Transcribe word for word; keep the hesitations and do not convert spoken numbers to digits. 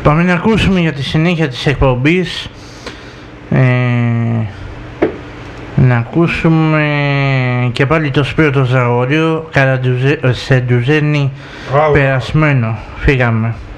Πάμε να ακούσουμε για τη συνέχεια της εκπομπής, ε, να ακούσουμε και πάλι το Σπύρο το Ζαγόριο, σε ντουζένι περασμένο. Φύγαμε.